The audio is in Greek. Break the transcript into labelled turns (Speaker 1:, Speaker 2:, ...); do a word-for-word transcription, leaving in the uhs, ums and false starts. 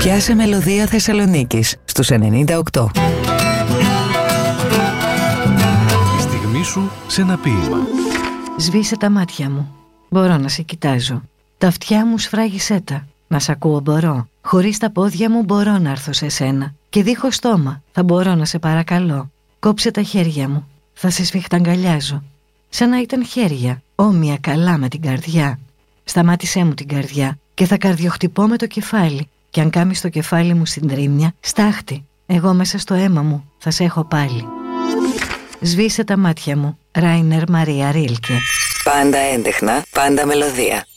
Speaker 1: Πιάσε μελωδία Θεσσαλονίκης στους ενενήντα οκτώ.
Speaker 2: Η στιγμή σου σε ένα ποίημα.
Speaker 3: Σβήσε τα μάτια μου. Μπορώ να σε κοιτάζω. Τα αυτιά μου σφράγισέ τα. Να σ' ακούω μπορώ. Χωρίς τα πόδια μου μπορώ να έρθω σε σένα. Και δίχως στόμα θα μπορώ να σε παρακαλώ. Κόψε τα χέρια μου. Θα σε σφιχταγκαλιάζω. Σαν να ήταν χέρια, όμοια καλά με την καρδιά. Σταμάτησέ μου την καρδιά και θα καρδιοχτυπώ με το κεφάλι. Κι αν κάμεις το κεφάλι μου στην τρίμια, στάχτη. Εγώ μέσα στο αίμα μου θα σε έχω πάλι. Σβήσε τα μάτια μου. Ράινερ Μαρία Ρίλκε.
Speaker 1: Πάντα έντεχνα, πάντα μελωδία.